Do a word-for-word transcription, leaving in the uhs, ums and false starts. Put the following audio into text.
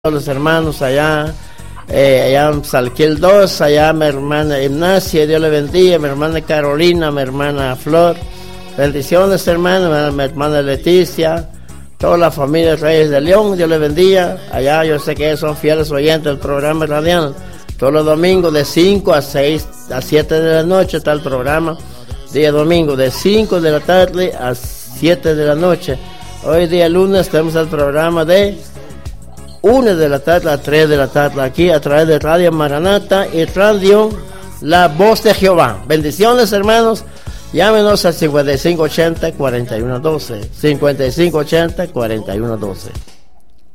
los hermanos allá, eh, allá en Salquil dos, allá mi hermana Ignacia, Dios le bendiga, mi hermana Carolina, mi hermana Flor, bendiciones hermanos, mi hermana Leticia, toda la familia Reyes de León, Dios le bendiga, allá yo sé que ellos son fieles oyentes del programa radial, todos los domingos de cinco a seis, a siete de la noche está el programa, día domingo de cinco de la tarde a siete de la noche, hoy día lunes tenemos el programa de una de la tarde a tres de la tarde aquí a través de Radio Maranata y Radio La Voz de Jehová. Bendiciones hermanos, llámenos al cincuenta y cinco ochenta cuarenta y uno doce, cincuenta y cinco ochenta cuarenta y uno doce.